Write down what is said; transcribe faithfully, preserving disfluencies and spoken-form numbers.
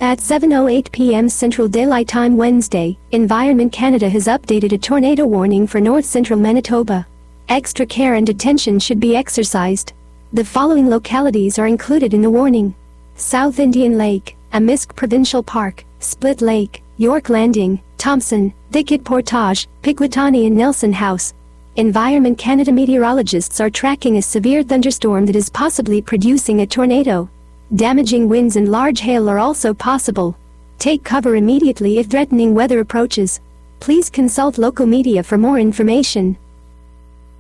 At seven oh eight p m Central Daylight Time Wednesday, Environment Canada has updated a tornado warning for north-central Manitoba. Extra care and attention should be exercised. The following localities are included in the warning: South Indian Lake, Amisk Provincial Park, Split Lake, York Landing, Thompson, Thicket Portage, Pikwitani and Nelson House. Environment Canada meteorologists are tracking a severe thunderstorm that is possibly producing a tornado. Damaging winds and large hail are also possible. Take cover immediately if threatening weather approaches. Please consult local media for more information.